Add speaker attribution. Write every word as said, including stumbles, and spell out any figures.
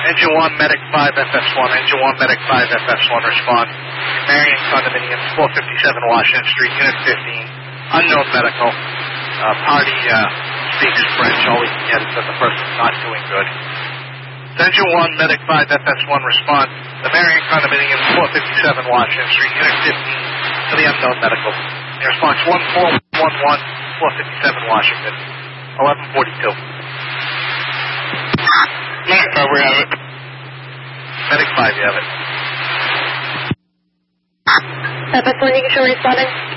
Speaker 1: Engine one, Medic five, F S one. Engine one, Medic five, F S one, respond. Marion Condominium, four fifty-seven Washington Street, Unit fifteen. Unknown medical. Uh, party uh, speaks French. All we can get is that the person's not doing good. Engine one, Medic five, F S one, respond. The Marion Condominium, four fifty-seven Washington Street, Unit fifteen, to the unknown medical. In response, one four one one, four fifty-seven Washington, eleven forty-two.
Speaker 2: Medic five, we have it.
Speaker 1: Medic five, you have it.
Speaker 3: F S one, you can show responding.